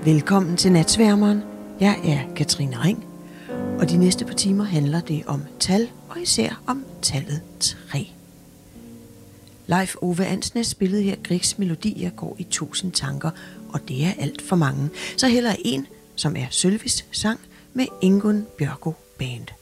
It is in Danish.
Velkommen til Natsværmeren. Jeg er Katrine Ring, og de næste par timer handler det om tal, og især om tallet 3. Leif Ove Andsnes spillede her Griegs melodi, jeg går i 1000 tanker, og det er alt for mange. Så heller en, som er Sølvis sang med Ingunn Bjørgo Band.